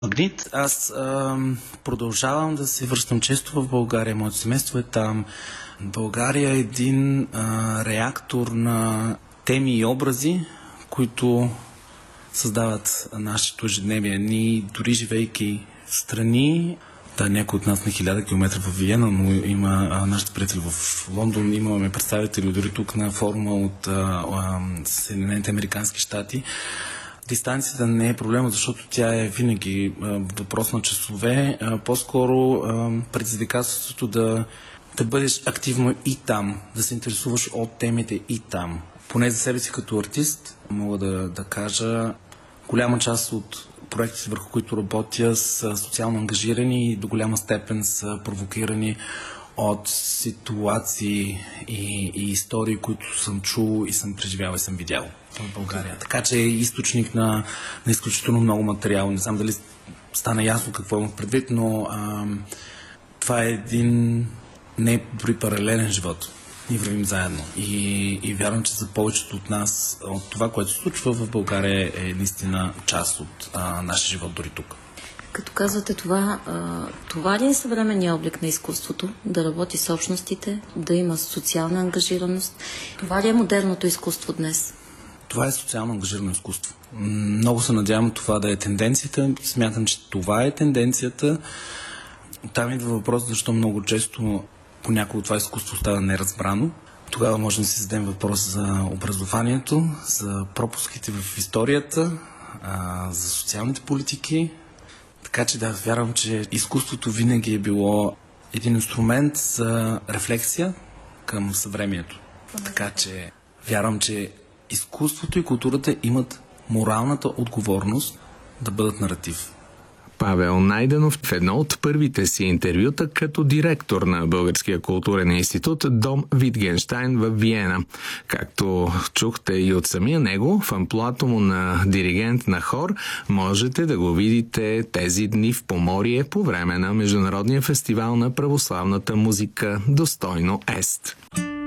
Магнит. Аз продължавам да се връщам често в България. Моето семейство е там. България е един реактор на теми и образи, които създават нашето ежедневие. Ние, дори живейки в страни, някой от нас на 1000 км в Виена, но има нашите приятели в Лондон, имаме представители дори тук на форума от Съединените американски щати. Дистанцията не е проблема, защото тя е винаги въпрос на часове. По-скоро предизвикателството да бъдеш активно и там, да се интересуваш от темите и там. Поне за себе си като артист мога да кажа, голяма част от проектите, върху които работя, са социално ангажирани и до голяма степен са провокирани от ситуации и истории, които съм чул и съм преживял и съм видял в България. Така че е източник на изключително много материал. Не знам дали стана ясно какво имам предвид, но това е един не дори паралелен живот. Ние вървим заедно. И вярвам, че за повечето от нас, от това, което се случва в България, е наистина част от нашия живот дори тук. Като казвате това ли е съвременният облик на изкуството? Да работи с общностите, да има социална ангажираност? Това ли е модерното изкуство днес? Това е социално ангажирано изкуство. Много се надявам това да е тенденцията. Смятам, че това е тенденцията. Там идва въпрос, защо много често понякога това изкуство става неразбрано. Тогава можем да си зададем въпрос за образованието, за пропуските в историята, за социалните политики. Така че да, вярвам, че изкуството винаги е било един инструмент за рефлексия към съвремието. Така че вярвам, че изкуството и културата имат моралната отговорност да бъдат наратив. Павел Найденов в едно от първите си интервюта като директор на Българския културен институт Дом Витгенщайн в Виена. Както чухте и от самия него, в амплоато му на диригент на хор, можете да го видите тези дни в Поморие по време на Международния фестивал на православната музика Достойно Ест.